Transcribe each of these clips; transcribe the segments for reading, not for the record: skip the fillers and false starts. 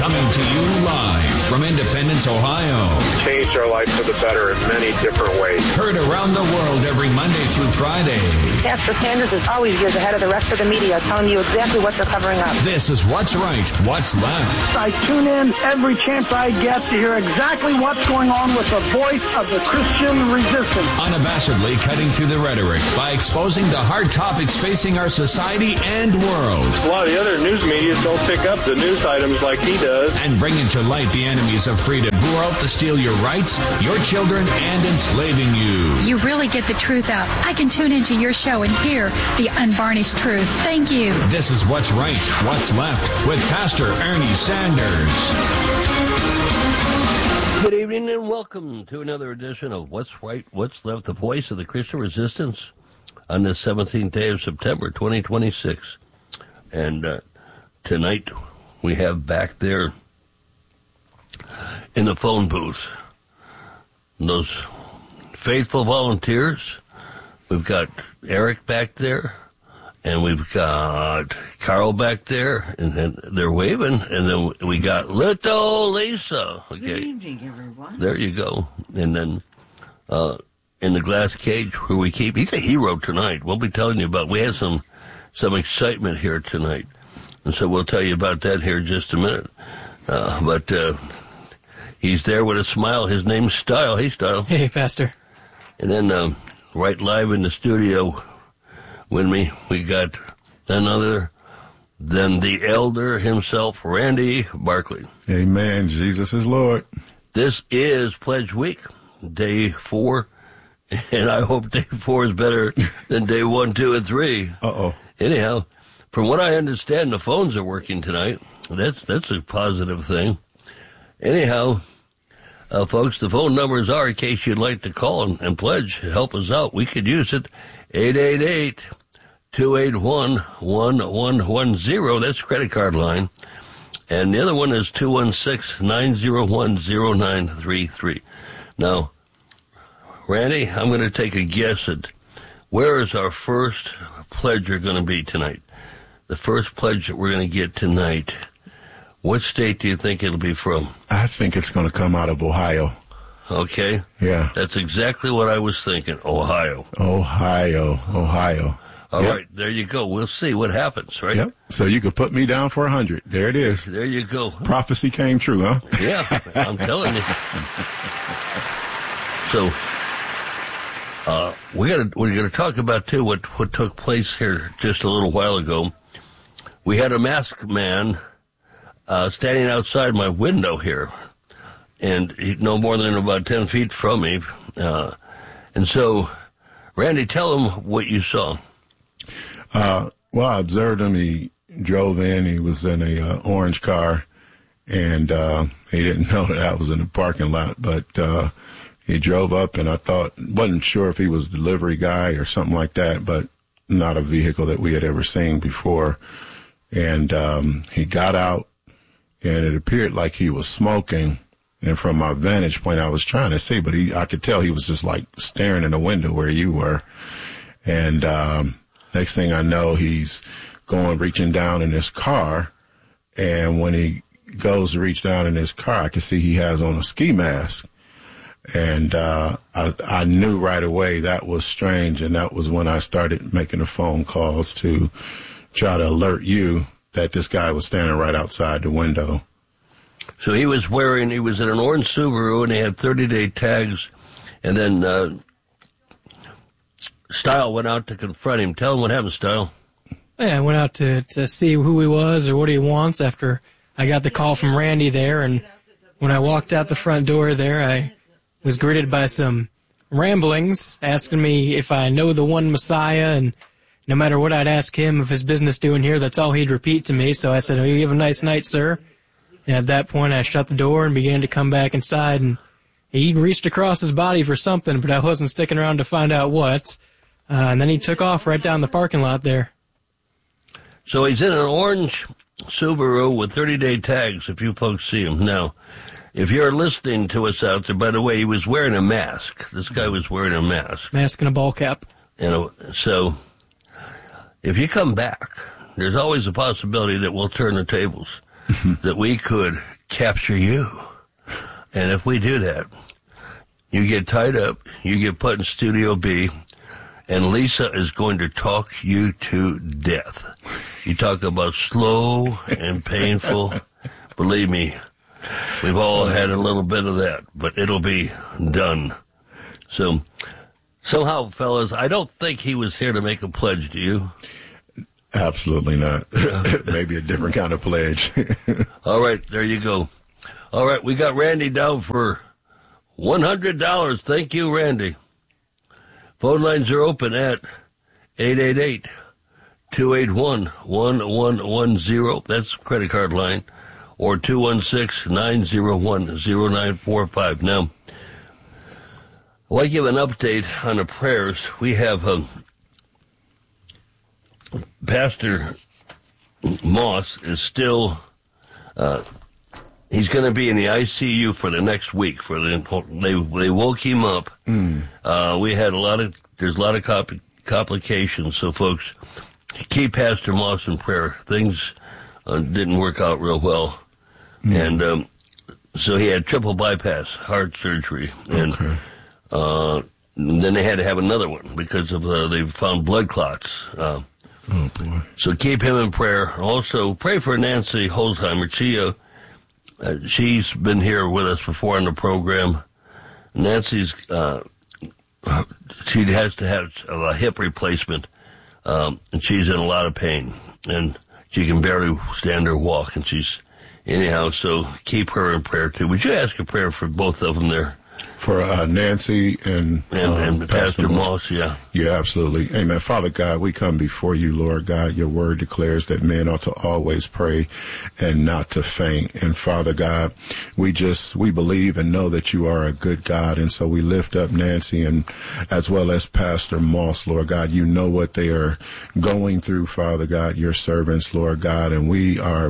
Coming to you live from Independence, Ohio. Changed our life for the better in many different ways. Heard around the world every Monday through Friday. Pastor Sanders is always years ahead of the rest of the media, telling you exactly what they're covering up. This is What's Right, What's Left. I tune in every chance I get to hear exactly what's going on with the voice of the Christian resistance. Unabashedly cutting through the rhetoric by exposing the hard topics facing our society and world. A lot of the other news media don't pick up the news items like he does. And bringing to light the enemies of freedom who are out to steal your rights, your children, and enslaving you. You really get the truth out. I can tune into your show and hear the unvarnished truth. Thank you. This is What's Right, What's Left with Pastor Ernie Sanders. Good evening and welcome to another edition of What's Right, What's Left, the voice of the Christian resistance on the 17th day of September, 2026. And tonight we have back there in the phone booth those faithful volunteers. We've got Eric back there, and we've got Carl back there, and they're waving, and then we got little Lisa. Okay. Good evening, everyone. There you go. And then in the glass cage where we keep, he's a hero tonight. We'll be telling you about, we had some excitement here tonight, and so we'll tell you about that here in just a minute. But he's there with a smile. His name's Style. Hey, Style. Hey, Pastor. And then right live in the studio with me, we got none other than the elder himself, Randy Barkley. Amen. Jesus is Lord. This is Pledge Week, day 4, and I hope day 4 is better than day 1, 2, and 3. Uh-oh. Anyhow, from what I understand, the phones are working tonight. That's a positive thing. Anyhow, folks, the phone numbers are, in case you'd like to call and pledge, help us out. We could use it, 888-281-1110. That's credit card line. And the other one is 216-901-0933. Now, Randy, I'm going to take a guess at where is our first pledger going to be tonight? The first pledge that we're going to get tonight. What state do you think it'll be from? I think it's going to come out of Ohio. Okay. Yeah. That's exactly what I was thinking. Ohio. All right, there you go. We'll see what happens, right? Yep. So you could put me down for 100. There it is. There you go. Prophecy came true, huh? Yeah, I'm telling you. So, we're gonna talk about too what took place here just a little while ago. We had a masked man standing outside my window here, and he's no more than about 10 feet from me. And so, Randy, tell him what you saw. Well, I observed him. He drove in. He was in a orange car, and he didn't know that I was in the parking lot. But he drove up, and I wasn't sure if he was a delivery guy or something like that, but not a vehicle that we had ever seen before. And he got out, and it appeared like he was smoking. And from my vantage point, I was trying to see, but I could tell he was just like staring in the window where you were. And next thing I know, he's reaching down in his car. And when he goes to reach down in his car, I can see he has on a ski mask. And I knew right away that was strange. And that was when I started making the phone calls to try to alert you that this guy was standing right outside the window. So he was in an orange Subaru, and he had 30-day tags. And then Style went out to confront him. Tell him what happened, Style. Yeah, I went out to see who he was or what he wants after I got the call from Randy there. And when I walked out the front door there, I was greeted by some ramblings asking me if I know the one Messiah. And no matter what I'd ask him of his business doing here, that's all he'd repeat to me. So I said, "Oh, you have a nice night, sir." And at that point, I shut the door and began to come back inside. And he reached across his body for something, but I wasn't sticking around to find out what. And then he took off right down the parking lot there. So he's in an orange Subaru with 30-day tags, if you folks see him. Now, if you're listening to us out there, by the way, he was wearing a mask. This guy was wearing a mask. Mask and a ball cap. So if you come back, there's always a possibility that we'll turn the tables, that we could capture you. And if we do that, you get tied up, you get put in Studio B, and Lisa is going to talk you to death. You talk about slow and painful. Believe me, we've all had a little bit of that, but it'll be done. So, somehow, fellas, I don't think he was here to make a pledge, do you? Absolutely not. Maybe a different kind of pledge. All right, there you go. All right, we got Randy down for $100. Thank you, Randy. Phone lines are open at 888-281-1110. That's credit card line. Or 216-901-0945. Now, I'd like to give an update on the prayers. We have Pastor Moss is still, he's going to be in the ICU for the next week. They woke him up. We had there's a lot of complications. So, folks, keep Pastor Moss in prayer. Things didn't work out real well. And so he had triple bypass heart surgery. And then they had to have another one because of they found blood clots. Oh, boy. So keep him in prayer. Also, pray for Nancy Holzheimer. She's been here with us before on the program. Nancy's, she has to have a hip replacement, and she's in a lot of pain. And she can barely stand or walk, and anyhow, so keep her in prayer, too. Would you ask a prayer for both of them there? For Nancy and Pastor Moss, yeah. Yeah, absolutely. Amen. Father God, we come before you, Lord God. Your word declares that men ought to always pray and not to faint. And Father God, we believe and know that you are a good God. And so we lift up Nancy and as well as Pastor Moss, Lord God. You know what they are going through, Father God, your servants, Lord God. And we are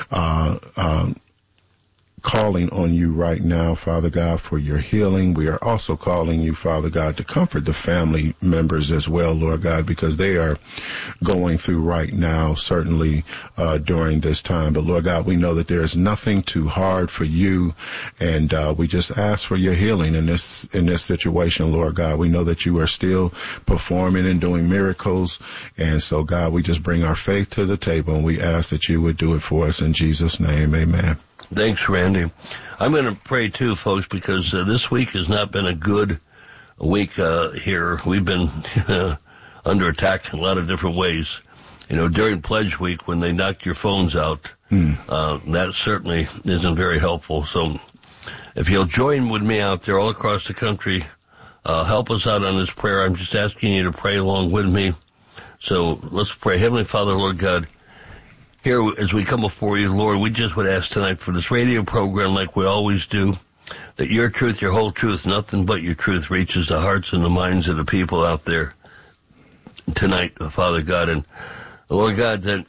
calling on you right now, Father God, for your healing. We are also calling you, Father God, to comfort the family members as well, Lord God, because they are going through right now, certainly during this time. But Lord God, we know that there is nothing too hard for you, and we just ask for your healing in this situation, Lord God. We know that you are still performing and doing miracles, and so God, we just bring our faith to the table, and we ask that you would do it for us in Jesus' name. Amen. Thanks, Randy. I'm going to pray, too, folks, because this week has not been a good week here. We've been under attack in a lot of different ways. You know, during Pledge Week, when they knocked your phones out, that certainly isn't very helpful. So if you'll join with me out there all across the country, help us out on this prayer. I'm just asking you to pray along with me. So let's pray. Heavenly Father, Lord God, here, as we come before you, Lord, we just would ask tonight for this radio program, like we always do, that your truth, your whole truth, nothing but your truth reaches the hearts and the minds of the people out there tonight, Father God. And, Lord God, that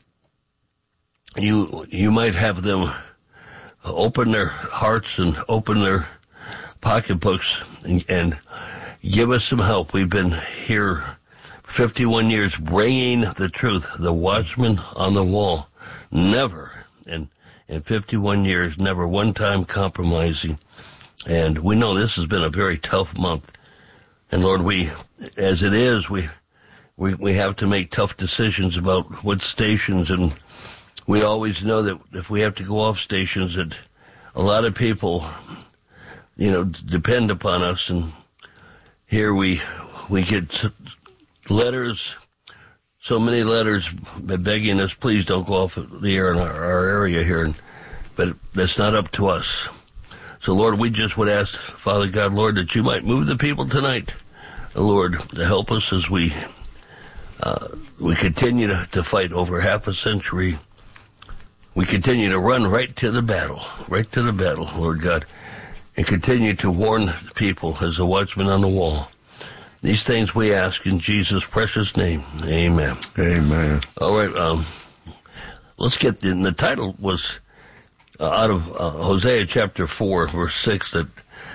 you might have them open their hearts and open their pocketbooks and give us some help. We've been here 51 years bringing the truth, the watchman on the wall. Never, in 51 years, never one time compromising. And we know this has been a very tough month. And Lord, as it is, we have to make tough decisions about what stations, and we always know that if we have to go off stations, that a lot of people, depend upon us. And here we get letters, so many letters begging us, please don't go off the air in our area here. But that's not up to us. So, Lord, we just would ask, Father God, Lord, that you might move the people tonight, Lord, to help us as we continue to fight over half a century. We continue to run right to the battle, Lord God, and continue to warn people as the watchman on the wall. These things we ask in Jesus' precious name. Amen. Amen. All right. Let's get the title was out of Hosea chapter 4, verse 6, that,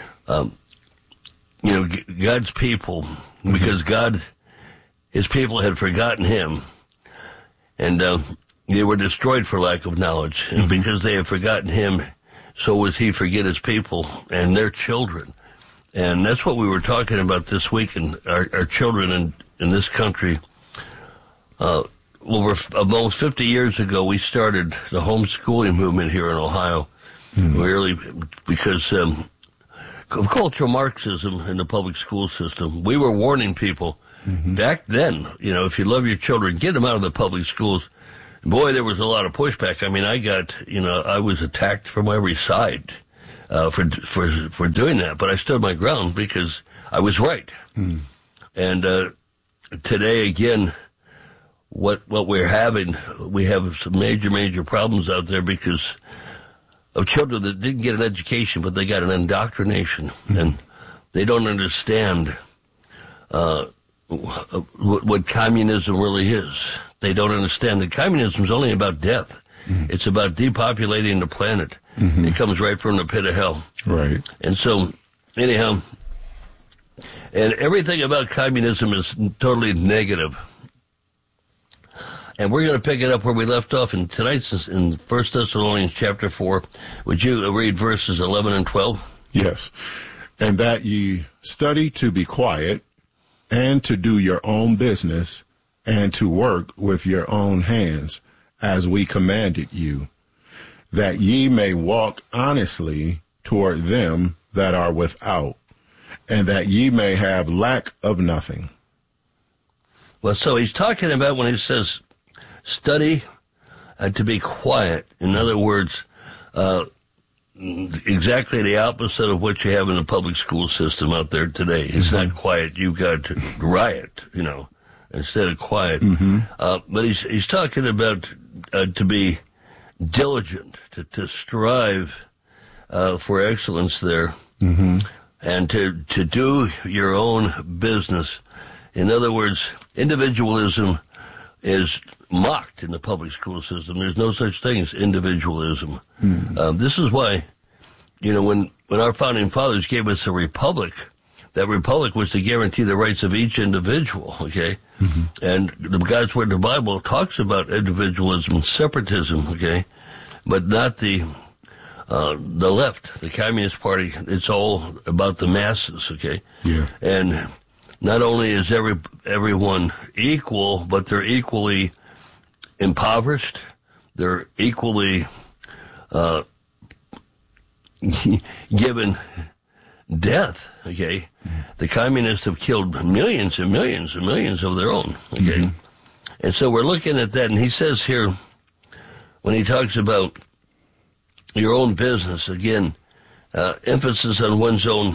God's people, because his people had forgotten him, and they were destroyed for lack of knowledge. And because they had forgotten him, so would he forget his people and their children. And that's what we were talking about this week, and our children in this country. Almost 50 years ago, we started the homeschooling movement here in Ohio, really because of cultural Marxism in the public school system. We were warning people back then, if you love your children, get them out of the public schools. Boy, there was a lot of pushback. I mean, I was attacked from every side for doing that, but I stood my ground because I was right. And today, again, what we have some major problems out there because of children that didn't get an education, but they got an indoctrination, and they don't understand what communism really is. They don't understand that communism is only about death. It's about depopulating the planet. It comes right from the pit of hell. Right. And so, anyhow, and everything about communism is totally negative. And we're going to pick it up where we left off in tonight's in 1 Thessalonians chapter 4. Would you read verses 11 and 12? Yes. And that ye study to be quiet, and to do your own business, and to work with your own hands, as we commanded you, that ye may walk honestly toward them that are without, and that ye may have lack of nothing. Well, so he's talking about when he says study to be quiet. In other words, exactly the opposite of what you have in the public school system out there today. It's not quiet. You've got riot, instead of quiet. But he's talking about to be diligent, to strive for excellence there, and to do your own business. In other words, individualism is mocked in the public school system. There's no such thing as individualism. This is why, when our founding fathers gave us a republic, that republic was to guarantee the rights of each individual, okay? And God's Word, the Bible, talks about individualism and separatism, okay? But not the left, the Communist Party. It's all about the masses, okay? Yeah. And not only is everyone equal, but they're equally impoverished. They're equally given death, okay? The communists have killed millions and millions and millions of their own, okay? And so we're looking at that, and he says here, when he talks about your own business, again, emphasis on one's own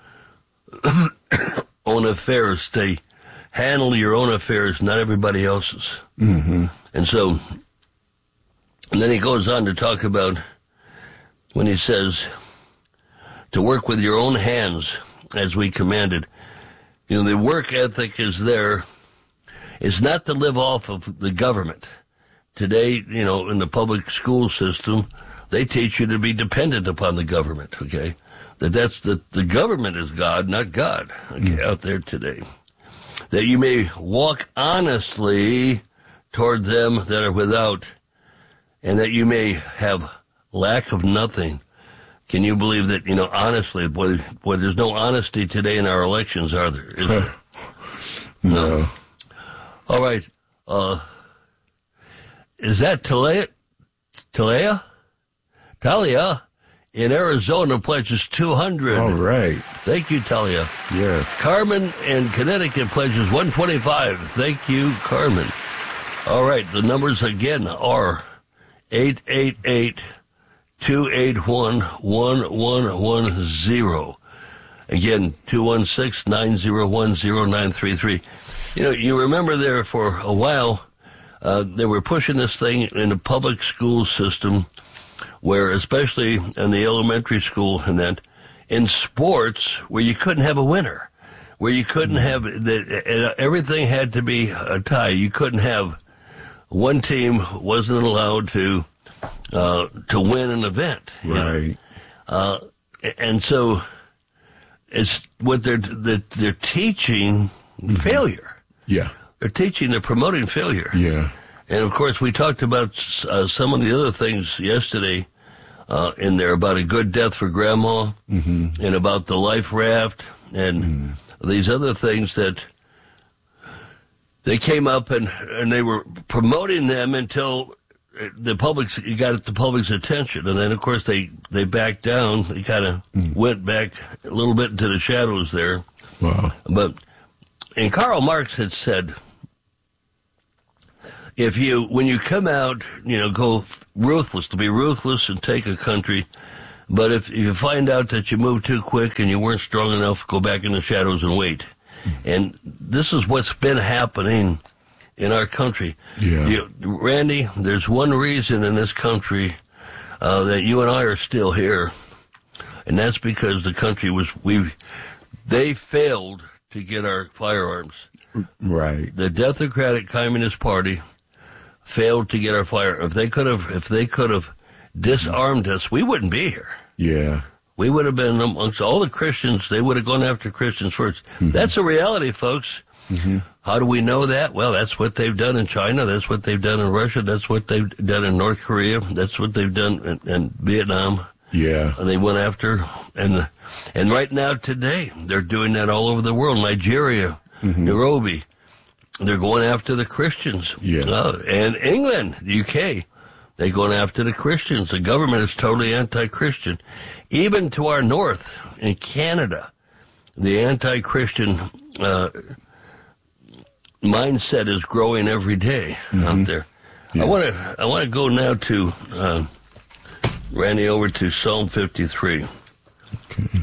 own affairs. They handle your own affairs, not everybody else's. And so, and then he goes on to talk about when he says to work with your own hands as we commanded. The work ethic is there. It's not to live off of the government. Today, in the public school system, they teach you to be dependent upon the government, okay? That's the government is God, not God, okay, out there today. That you may walk honestly toward them that are without, and that you may have lack of nothing. Can you believe that, honestly, boy, there's no honesty today in our elections, are there? Is there? No. All right. Is that Talia in Arizona pledges $200. All right. Thank you, Talia. Yes. Carmen in Connecticut pledges $125. Thank you, Carmen. All right. The numbers again are 888-281-1110. Again, 216-901-0933. You remember there for a while, they were pushing this thing in the public school system, where especially in the elementary school and that, in sports, where you couldn't have a winner, where you couldn't have, everything had to be a tie. You couldn't have, one team wasn't allowed to win an event. Right. And so it's what they're teaching failure. Yeah. They're promoting failure. Yeah. And of course, we talked about some of the other things yesterday in there about a good death for grandma and about the life raft and these other things that they came up and they were promoting them until the got the public's attention. And then, of course, they backed down. They kind of went back a little bit into the shadows there. Wow. And Karl Marx had said, when you come out, go ruthless, to be ruthless and take a country. But if you find out that you moved too quick and you weren't strong enough, go back in the shadows and wait. And this is what's been happening in our country. Yeah. Randy, there's one reason in this country that you and I are still here, and that's because the country they failed to get our firearms. Right. The Democratic Communist Party failed to get our firearms. If they could have disarmed us, we wouldn't be here. Yeah. We would have been amongst all the Christians. They would have gone after Christians first. That's a reality, folks. How do we know that? Well, that's what they've done in China. That's what they've done in Russia. That's what they've done in North Korea. That's what they've done in Vietnam. Yeah. They went after, and right now today, they're doing that all over the world. Nigeria, Nairobi, they're going after the Christians. Yeah. And England, the UK, they're going after the Christians. The government is totally anti-Christian. Even to our north, in Canada, the anti-Christian mindset is growing every day out there. Yeah. I want to go now to Randy over to Psalm 53. Okay.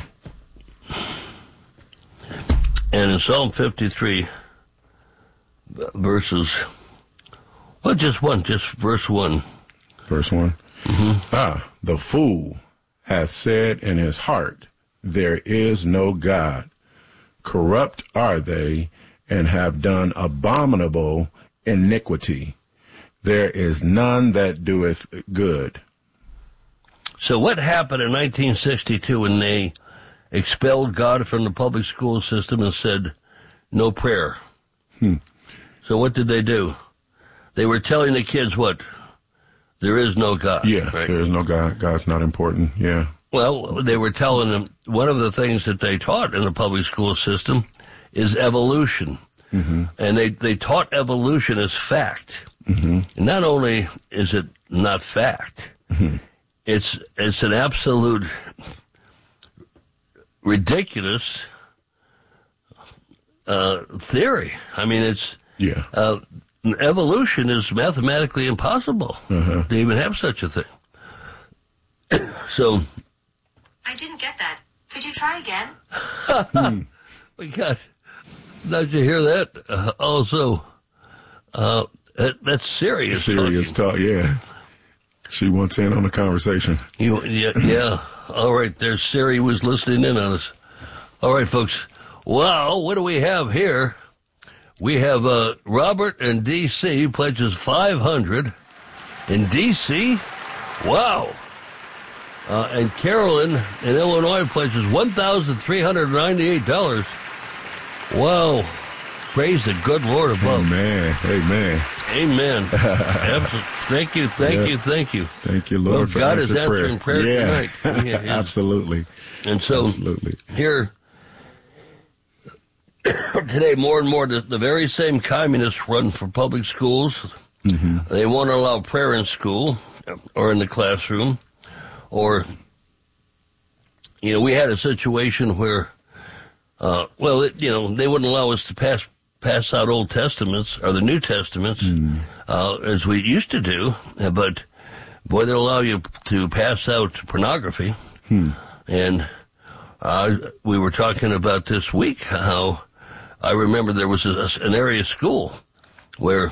And in Psalm 53, verses, just verse 1. Verse 1. The fool hath said in his heart, there is no God. Corrupt are they, and have done abominable iniquity. There is none that doeth good. So what happened in 1962 when they expelled God from the public school system and said, no prayer? So what did they do? They were telling the kids what? There is no God. Yeah, right? There is no God. God's not important. Yeah. Well, they were telling them one of the things that they taught in the public school system is evolution. And they taught evolution as fact. And not only is it not fact, it's an absolute ridiculous theory. I mean, evolution is mathematically impossible to even have such a thing. So, I didn't get that. Could you try again? Did you hear that? Also, that's serious. Serious talk, yeah. She wants in on the conversation. Yeah. All right, there's Siri was listening in on us. All right, folks. Well, what do we have here? We have Robert in D.C. pledges $500 in D.C. Wow. And Carolyn in Illinois pledges $1,398. Wow. Praise the good Lord above. Amen. Thank you. Thank you, Lord, for God is answering prayer tonight. Absolutely. And so here today, more and more, the very same communists run for public schools. They won't allow prayer in school or in the classroom. Or, we had a situation where, they wouldn't allow us to pass out Old Testaments or the New Testaments as we used to do, but boy, they'll allow you to pass out pornography. And we were talking about this week how I remember there was an area school where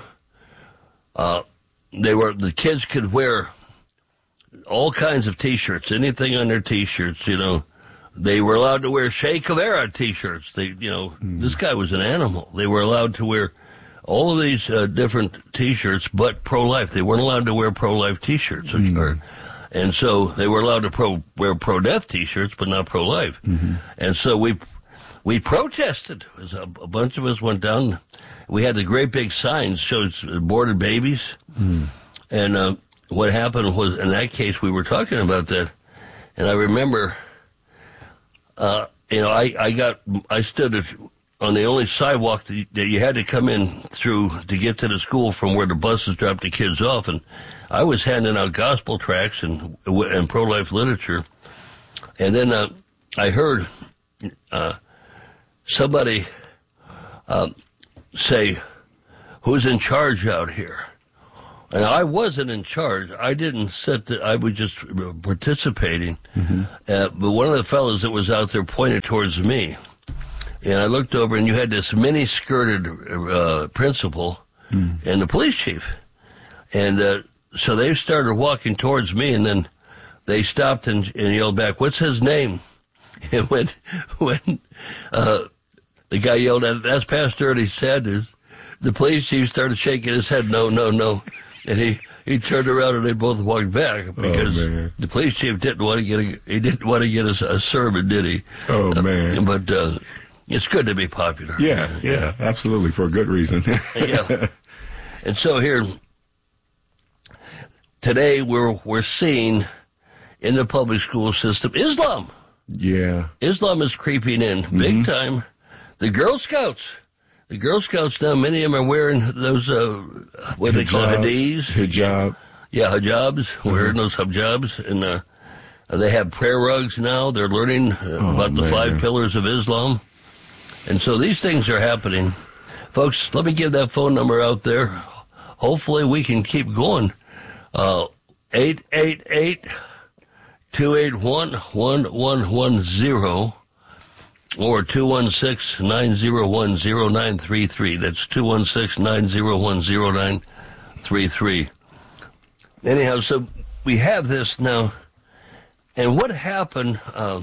the kids could wear all kinds of T-shirts, anything on their T-shirts, They were allowed to wear Che Guevara T-shirts. This guy was an animal. They were allowed to wear all of these different T-shirts, but pro-life. They weren't allowed to wear pro-life T-shirts. And so they were allowed to wear pro-death T-shirts, but not pro-life. And so we protested. A bunch of us went down. We had the great big signs, shows aborted babies. And what happened was, in that case, we were talking about that, and I remember, I stood on the only sidewalk that you had to come in through to get to the school from where the buses dropped the kids off, and I was handing out gospel tracts and pro-life literature, and then I heard somebody say, "Who's in charge out here?" And I wasn't in charge. I didn't I was just participating. But one of the fellows that was out there pointed towards me. And I looked over, and you had this mini-skirted principal and the police chief. And so they started walking towards me, and then they stopped and yelled back, "What's his name?" And when the guy yelled at, "That's Pastor," and he said, the police chief started shaking his head, no. And he turned around, and they both walked back because the police chief didn't want to get a sermon, did he? Oh man! But it's good to be popular. Yeah, absolutely, for a good reason. Yeah. And so here today we're seeing in the public school system Islam. Yeah, Islam is creeping in big time. The Girl Scouts now, many of them are wearing those, what they call hadiths. Hijab. Yeah, hijabs, wearing those hijabs. And they have prayer rugs now. They're learning about the 5 pillars of Islam. And so these things are happening. Folks, let me give that phone number out there. Hopefully we can keep going. 888-281-1110. Or 216-901-0933. That's 216-901-0933. Anyhow, so we have this now. And what happened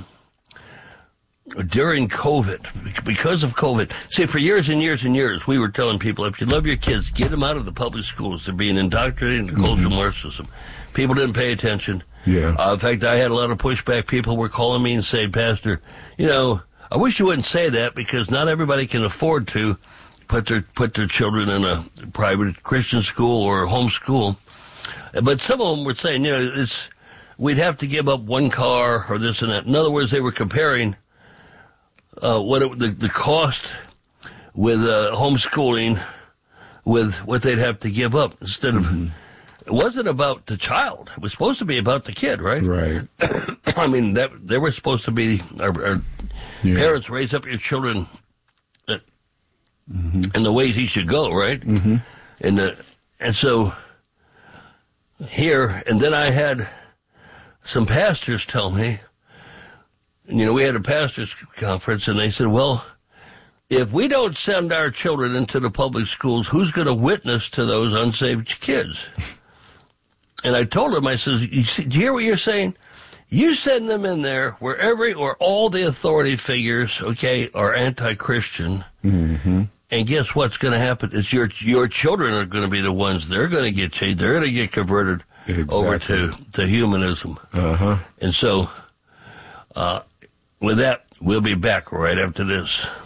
during COVID, because of COVID? See, for years and years and years, we were telling people, if you love your kids, get them out of the public schools. They're being indoctrinated in the cultural Marxism. People didn't pay attention. Yeah. In fact, I had a lot of pushback. People were calling me and saying, "Pastor, I wish you wouldn't say that, because not everybody can afford to put their children in a private Christian school or homeschool." But some of them were saying, we'd have to give up one car or this and that. In other words, they were comparing the cost with homeschooling with what they'd have to give up instead of. It wasn't about the child. It was supposed to be about the kid, right? Right. I mean, they were supposed to be our parents raise up your children in the ways he should go, right? And so here, and then I had some pastors tell me, we had a pastors conference, and they said, "Well, if we don't send our children into the public schools, who's going to witness to those unsaved kids?" And I told him, I says, do you hear what you're saying? You send them in there where all the authority figures, are anti-Christian. And guess what's going to happen? Is your children are going to be the ones, they're going to get changed. They're going to get converted over to humanism. And so, with that, we'll be back right after this.